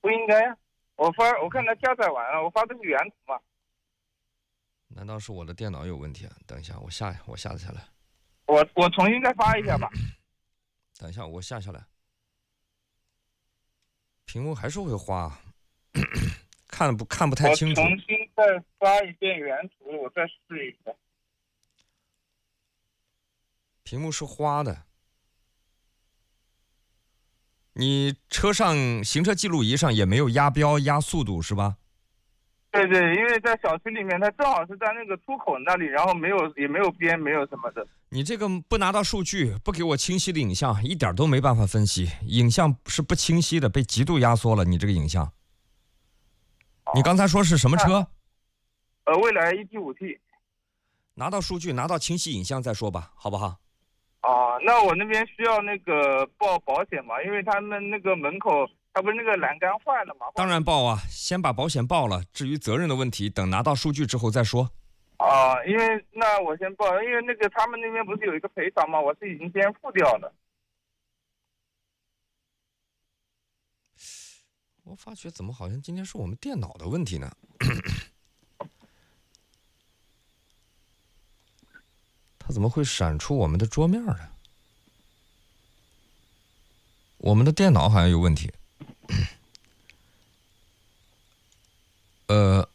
不应该呀。我看他加载完了，我发的是原图嘛。 难道是我的电脑有问题啊？等一下，我下载下来。 我重新再发一下吧。 等一下，我下来。屏幕还是会花，看不太清楚。 我重新再发一遍原图，我再试一下。 屏幕是花的。你车上行车记录仪上也没有压标压速度是吧？ 对，因为在小区里面，它正好是在那个出口那里，然后也没有边，没有什么的。 你这个不拿到数据，不给我清晰的影像，一点都没办法分析，影像是不清晰的，被极度压缩了。你这个影像，你刚才说是什么车？ 蔚来 ET5T。 拿到数据，拿到清晰影像再说吧，好不好？ 那我那边需要那个报保险嘛？因为他们那个门口，他不是那个栏杆坏了嘛？ 当然报啊，先把保险报了，至于责任的问题，等拿到数据之后再说。 因为那我先报，因为那个他们那边不是有一个赔偿嘛，我是已经先付掉了。 我发觉怎么好像今天是我们电脑的问题呢？它怎么会闪出我们的桌面呢？我们的电脑好像有问题。